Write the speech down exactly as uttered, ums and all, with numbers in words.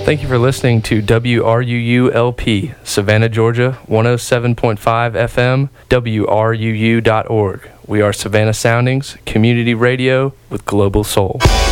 Thank you for listening to W R U U L P, Savannah, Georgia, one oh seven point five F M, W R U U dot org. We are Savannah Soundings, community radio with global soul.